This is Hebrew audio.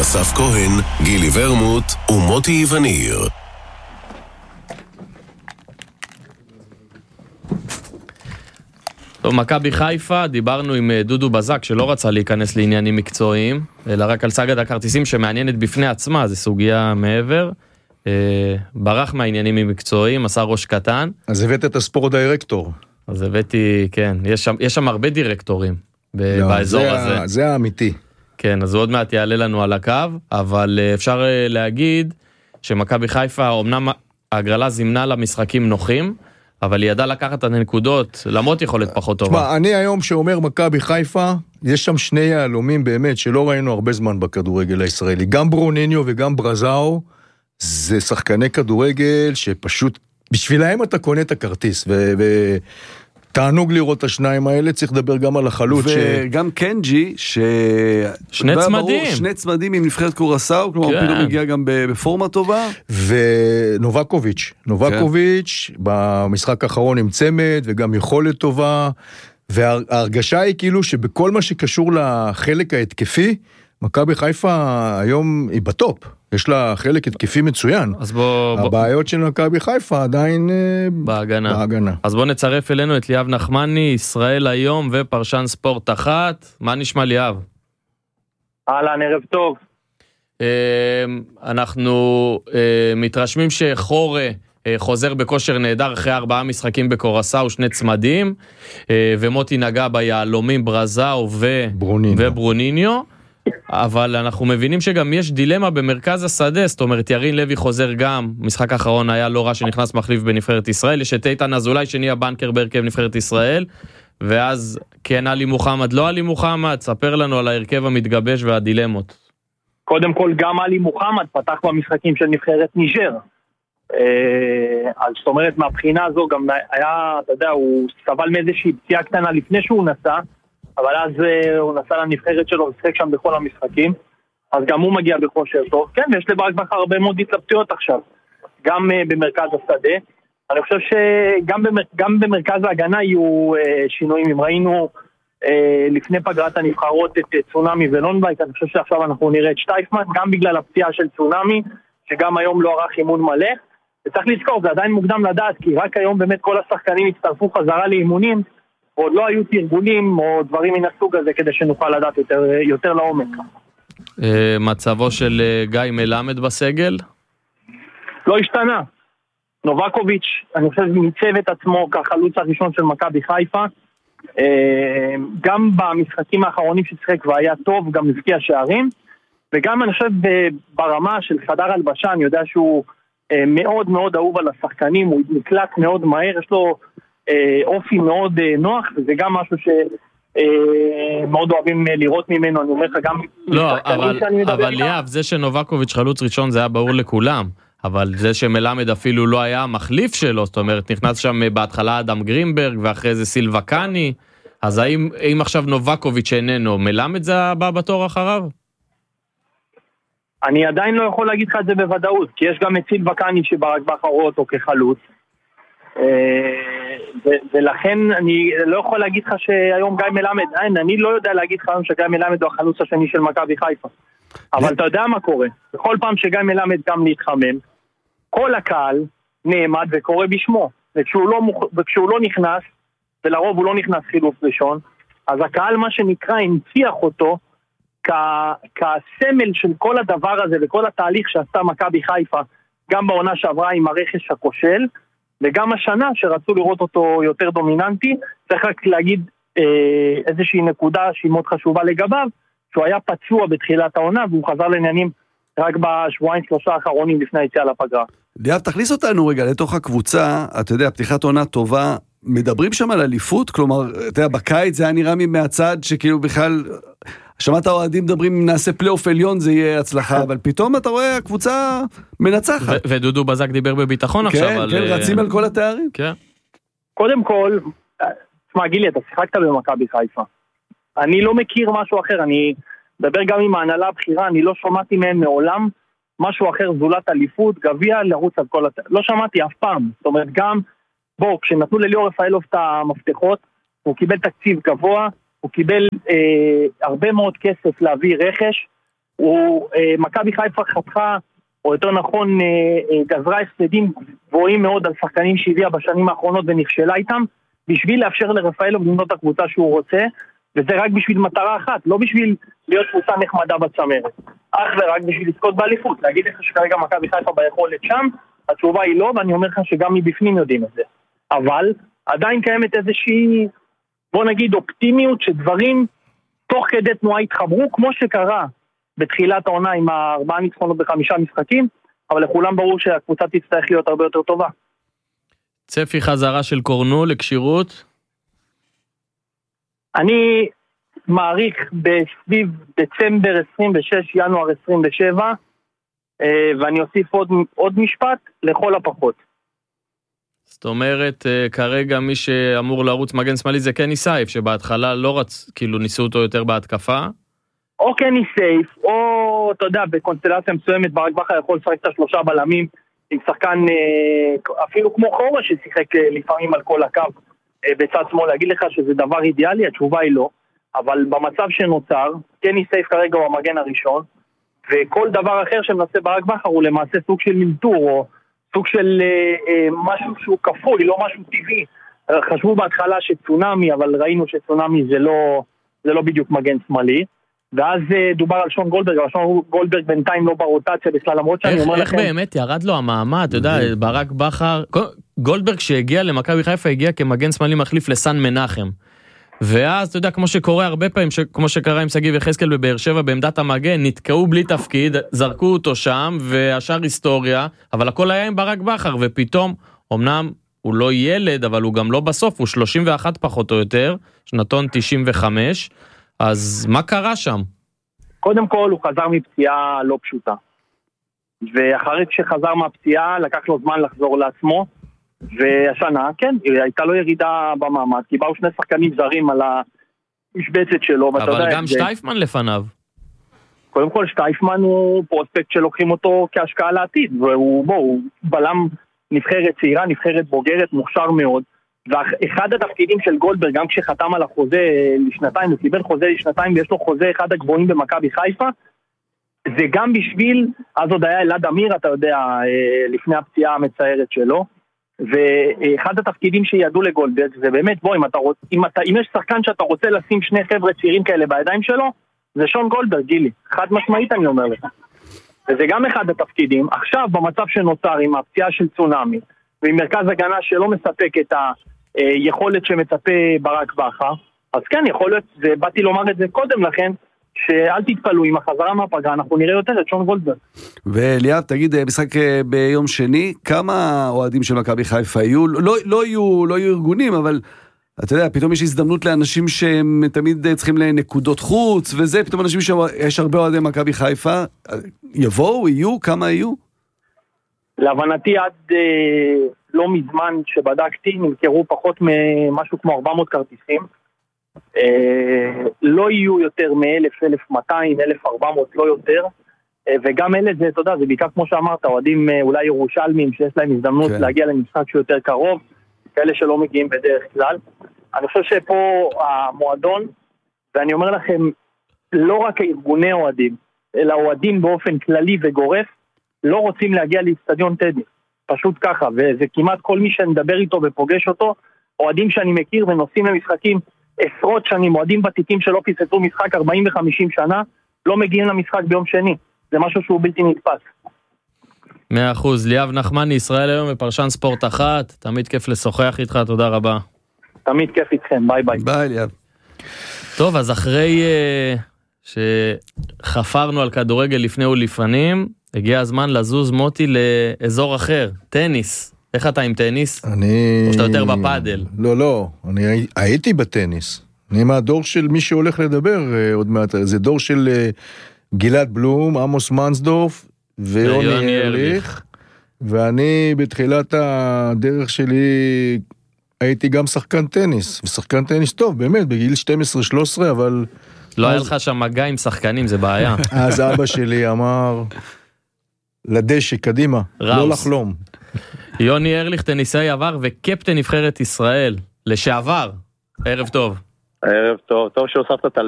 אסף כהן, גילי ורמוט ומוטי וניר. טוב, מכבי חיפה, דיברנו עם דודו בזק שלא רצה להיכנס לעניינים מקצועיים, אלא רק על סגת הכרטיסים שמעניינת בפני עצמה, זו סוגיה מעבר. ברח מהעניינים המקצועיים, עשה ראש קטן. אז הבאת את הספורט דירקטור. אז הבאתי, כן, יש שם הרבה דירקטורים באזור הזה. זה האמיתי. כן, אז הוא עוד מעט יעלה לנו על הקו, אבל אפשר להגיד שמכבי חיפה, אמנם ההגרלה זימנה למשחקים נוחים, אבל היא ידעה לקחת את הנקודות, למרות יכולת פחות טובה. תשמע, אני היום שאומר מכבי חיפה, יש שם שני יעלומים באמת, שלא ראינו הרבה זמן בכדורגל הישראלי. גם ברוניניו וגם ברזאו, זה שחקני כדורגל שפשוט, בשבילהם אתה קונה את הכרטיס, תענוג לראות את השניים האלה, צריך לדבר גם על החלוץ. וגם קנג'י, שני צמדים. שני צמדים עם נבחרת קורסאו, כלומר פתאום הגיע גם בפורמה טובה. ונובקוביץ', במשחק האחרון עם צמד, וגם יכולת טובה, וההרגשה היא כאילו שבכל מה שקשור לחלק ההתקפי, מכבי חיפה היום היא בטופ. יש לה חלק התקפי מצוין. הבעיות של מכבי חיפה עדיין בהגנה. אז בוא נצרף אלינו את ליאב נחמני, ישראל היום ופרשן ספורט 1. מה נשמע ליאב? אהלן, ערב טוב. אנחנו מתרשמים שחורה חוזר בכושר נהדר אחרי 4 משחקים בקורסאו, 2 צמדים, ומוטי נגע ביעלומים ברזאו וברוניניו. אבל אנחנו מבינים שגם יש דילמה במרכז השדה, זאת אומרת ירין לוי חוזר גם, משחק האחרון היה לא רע שנכנס מחליף בנבחרת ישראל, יש את איתן אזולאי שנהיה בנקר בהרכב נבחרת ישראל, ואז כן עלי מוחמד, לא עלי מוחמד, ספר לנו על ההרכב המתגבש והדילמות. קודם כל גם עלי מוחמד פתח במשחקים של נבחרת ניג'ר, אז זאת אומרת מהבחינה הזו גם היה, אתה יודע, הוא סבל מאיזושהי פציעה קטנה לפני שהוא נסע, אבל אז הוא נסע לנבחרת שלו, ושחק שם בכל המשחקים, אז גם הוא מגיע בכושר טוב, כן, ויש לברק בכר הרבה מאוד התלבטויות עכשיו, גם במרכז השדה, אני חושב שגם במרכז ההגנה יהיו שינויים, אם ראינו לפני פגרת הנבחרות את צונמי ולונבייק, אני חושב שעכשיו אנחנו נראה את שטייפמן, גם בגלל הפציעה של צונמי, שגם היום לא ערך אימון מלא, וצריך לזכור, זה עדיין מוקדם לדעת, כי רק היום באמת כל השחקנים הצטרפו חזרה לאימונים, עוד לא היו תרגולים או דברים מן הסוג הזה כדי שנוכל לדעת יותר לעומק. מצבו של גיא מלמד בסגל? לא השתנה. נובקוביץ', אני חושב מיצב את עצמו כחלוץ הראשון של מכבי חיפה. גם במשחקים האחרונים ששחק והיה טוב, גם הבקיע שערים. וגם אני חושב ברמה של חדר הלבשה, אני יודע שהוא מאוד מאוד אהוב על השחקנים, הוא נקלט מאוד מהר, יש לו אופי מאוד נוח, וזה גם משהו שמאוד אוהבים לראות ממנו, אני אומר לך גם... לא, אבל ליאב, זה שנובקוביץ' חלוץ ראשון זה היה ברור לכולם, אבל זה שמלמד אפילו לא היה המחליף שלו, זאת אומרת, נכנס שם בהתחלה אדם גרינברג, ואחרי זה סילבה קני, אז האם עכשיו נובקוביץ' איננו, מלמד זה הבא בתור אחריו? אני עדיין לא יכול להגיד לך את זה בוודאות, כי יש גם את סילבה קני שברק בכר רואה אותו כחלוץ, ולכן אני לא יכול להגיד לך שהיום גיא מלמד, אני לא יודע להגיד לך היום שגיא מלמד הוא החלוץ השני של מכבי חיפה, אבל אתה יודע מה קורה, בכל פעם שגיא מלמד גם להתחמם, כל הקהל נעמד וקורא בשמו, וכשהוא לא נכנס, ולרוב הוא לא נכנס חילוף ראשון, אז הקהל מה שנקרא הנציח אותו כסמל של כל הדבר הזה וכל התהליך שעשתה מכבי חיפה, גם בעונה שעברה עם הרכש הכושל, וגם השנה שרצו לראות אותו יותר דומיננטי. צריך רק להגיד איזושהי נקודה שהיא מאוד חשובה לגביו, שהוא היה פצוע בתחילת העונה, והוא חזר לעניינים רק בשבועיים 3 האחרונים לפני היציאה לפגרה. ליאב, תכניס אותנו רגע לתוך הקבוצה, אתה יודע, פתיחת עונה טובה, מדברים שם על אליפות, כלומר, אתה יודע, בקיץ זה היה נראה מהצד שכאילו בכלל, שמעת האוהדים מדברים, אם נעשה פלייאוף עליון זה יהיה הצלחה, אבל פתאום אתה רואה הקבוצה מנצחת. ודודו בזק דיבר בביטחון עכשיו. כן, רצים על כל התארים. כן. קודם כל, תשמע גילי, אתה שיחקת במכבי חיפה. אני לא מכיר משהו אחר, אני מדבר גם עם ההנהלה הבכירה, אני לא שמעתי מהם מעולם משהו אחר, זולת אליפות, גביע, לרוץ על כל התארים. לא שמעתי אף פעם. זאת אומרת, גם כשנתנו לליאור רפאלוב את המפתחות, הוא קיבל תקציב גבוה, הוא קיבל הרבה מאוד כסף להביא רכש, מכבי חיפה חתכה, או יותר נכון גזרה הפסדים גבוהים מאוד על שחקנים שהביאה בשנים האחרונות ונכשלה איתם, בשביל לאפשר לרפאלוב לבנות את הקבוצה שהוא רוצה, וזה רק בשביל מטרה אחת, לא בשביל להיות קבוצה נחמדה בצמרת, אך ורק בשביל לזכות באליפות. להגיד לך שכרגע מכבי חיפה ביכולת שם, התשובה היא לא, ואני אומר לך שגם מבפנים יודעים את זה. אבל עדיין קיימת איזושהי, בוא נגיד, אופטימיות שדברים תוך כדי תנועה התחברו, כמו שקרה בתחילת העונה עם 4 ניצחונות ב5 משחקים, אבל לכולם ברור שהקבוצה תצטרך להיות הרבה יותר טובה. צפי חזרה של קורנו לקשירות? אני מעריך בסביב דצמבר 26, ינואר 27, ואני אוסיף עוד משפט, לכל הפחות. זאת אומרת, כרגע מי שאמור לרוץ מגן שמאלי זה קני סייף, שבהתחלה לא רץ, כאילו ניסו אותו יותר בהתקפה. או קני סייף, או, אתה יודע, בקונסטלציה מסוימת, ברק בכר יכול לשחק את 3 בלמים, עם שחקן, אפילו כמו חורה ששיחק לפעמים על כל הקו, בצד שמאל. להגיד לך שזה דבר אידיאלי, התשובה היא לא, אבל במצב שנוצר, קני סייף כרגע הוא המגן הראשון, וכל דבר אחר שמנסה ברק בכר הוא למעשה סוג של מלטור, או סוג של משהו שהוא כפוי, לא משהו טבעי. חשבו בהתחלה שצונמי, אבל ראינו שצונמי זה לא בדיוק מגן שמאלי, ואז דובר על שון גולדברג, אבל שון גולדברג בינתיים לא ברוטציה בכלל, למרות שאני אומר לכם... איך באמת ירד לו המעמד, אתה יודע, ברק בכר, גולדברג שהגיע למכבי חיפה הגיע כמגן שמאלי מחליף לסן מנחם, ואז אתה יודע, כמו שקורה הרבה פעמים, כמו שקרה עם סגיב וחזקאל בבאר שבע בעמדת המגן, נתקעו בלי תפקיד, זרקו אותו שם, והשאר היסטוריה, אבל הכל היה עם ברק בכר, ופתאום, אמנם הוא לא ילד, אבל הוא גם לא בסוף, הוא 31 פחות או יותר, שנתון 95, אז מה קרה שם? קודם כל הוא חזר מפציעה לא פשוטה, ואחרי שחזר מהפציעה לקח לו זמן לחזור לעצמו, והשנה, כן, הייתה לו ירידה במעמד, כי באו 2 שחקנים זרים על המשבצת שלו. אבל גם שטייפמן לפניו. קודם כל שטייפמן הוא פרוספקט שלוקחים אותו כהשקעה לעתיד, והוא בלם נבחרת צעירה, נבחרת בוגרת, מוכשר מאוד, ואחד התפקידים של גולדברג, גם כשחתם על החוזה לשנתיים, הוא קיבל חוזה לשנתיים, ויש לו חוזה אחד הגבוהים במכבי חיפה, זה גם בשביל, אז עוד היה אלעד אמיר, אתה יודע, לפני הפציעה המצערת שלו, ואחד התפקידים שידעו לגולדברג, זה באמת, בוא, אם יש שחקן שאתה רוצה לשים 2 חבר'ה צעירים כאלה בידיים שלו, זה שון גולדברג, גילי, חד משמעית אני אומר לך. וזה גם אחד התפקידים. עכשיו, במצב שנוצר עם הפציעה של צונמי, ועם מרכז הגנה שלא מספק את היכולת שמצפה ברק בכר, אז כן, יכול להיות, ובאתי לומר את זה קודם לכן, שאל תתפלו, עם החזרה מהפגרה, אנחנו נראה יותר את שון גולדברג. וליאב, תגיד, משחק ביום שני, כמה אוהדים של מכבי חיפה יהיו? לא יהיו ארגונים, אבל אתה יודע, פתאום יש הזדמנות לאנשים שהם תמיד צריכים לנקודות חוץ, וזה, פתאום אנשים שיש הרבה אוהדי מכבי חיפה, יבואו, יהיו, כמה יהיו? להבנתי עד לא מזמן שבדקתי, נמכרו פחות ממשהו כמו 400 כרטיסים, לא יהיו יותר מ-1,000, 1,200, 1,400, לא יותר, וגם אלה זה, אתה יודע, זה בעיקר כמו שאמרת, אוהדים אולי ירושלמים שיש להם הזדמנות להגיע למשחק שהוא יותר קרוב, כאלה שלא מגיעים בדרך כלל. אני חושב שפה המועדון, ואני אומר לכם, לא רק ארגוני אוהדים, אלא אוהדים באופן כללי וגורף, לא רוצים להגיע לאצטדיון טדי, פשוט ככה, וזה כמעט כל מי שנדבר איתו ופוגש אותו, אוהדים שאני מכיר ונוסעים למשחקים עשרות שנים, אוהדים ותיקים שלא פיססו משחק 40 ו-50 שנה, לא מגיעים למשחק ביום שני, זה משהו שהוא בלתי נתפס. 100%, ליאב נחמני, ישראל היום בפרשן ספורט 1, תמיד כיף לשוחח איתך, תודה רבה. תמיד כיף איתכם, ביי ביי. ביי ליאב. טוב, אז אחרי שחפרנו על כדורגל לפני ולפנים, הגיע הזמן לזוז מוטי לאזור אחר, טניס. איך אתה עם טניס? או שאתה יותר בפאדל? לא, אני הייתי בטניס. אני מהדור של מי שהולך לדבר עוד מעט, זה דור של גלעד בלום, עמוס מנסדורף ויוני ארליך, ואני בתחילת הדרך שלי הייתי גם שחקן טניס, ושחקן טניס טוב, באמת, בגיל 12-13, אבל... לא היה לך שם מגע עם שחקנים, זה בעיה. אז אבא שלי אמר, לדשא, קדימה, לא לחלום. יוני ארליך, טניסאי עבר וקפטן נבחרת ישראל, לשעבר. ערב טוב. ערב טוב, טוב שהוספת את